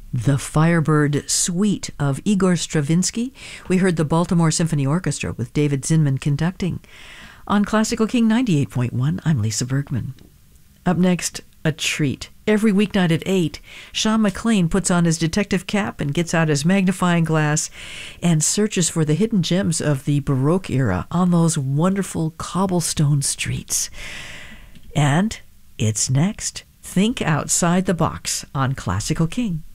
The Firebird Suite of Igor Stravinsky. We heard the Baltimore Symphony Orchestra with David Zinman conducting. On Classical King 98.1, I'm Lisa Bergman. Up next, a treat. Every weeknight at 8, Sean McLean puts on his detective cap and gets out his magnifying glass and searches for the hidden gems of the Baroque era on those wonderful cobblestone streets. And it's next. Think Outside the Box on Classical King.